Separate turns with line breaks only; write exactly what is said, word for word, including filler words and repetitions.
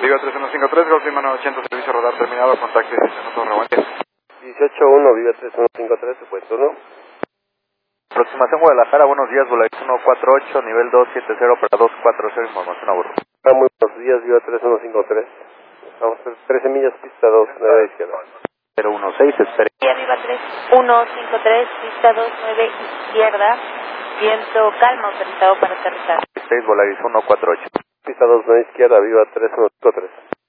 Viva tres uno cinco tres, Golf Lima ochenta, servicio radar terminado, contacto y diecinueve Torre Guantes.
dieciocho uno, Viva tres uno cinco tres, puesto uno.
Aproximación Guadalajara, buenos días, Volaris uno cuatro ocho, nivel dos siete cero para dos cuatro cero, información a bordo.
Ah, muy buenos días, Viva tres uno cinco tres. Vamos a trece millas, pista dos, nueve izquierda.
cero uno seis, espere.
Viva tres uno cinco tres, pista dos nueve izquierda, viento calma, autorizado para aterrizar.
seis, Volaris uno cuatro ocho.
Pista dos nueve izquierda, Viva tres uno cinco tres.